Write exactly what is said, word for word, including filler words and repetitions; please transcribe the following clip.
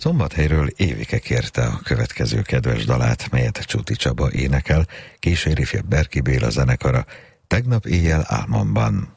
Szombathelyről Évike kérte a következő kedves dalát, melyet Csuti Csaba énekel, kíséri fia Berki Béla zenekara, Tegnap éjjel álmomban.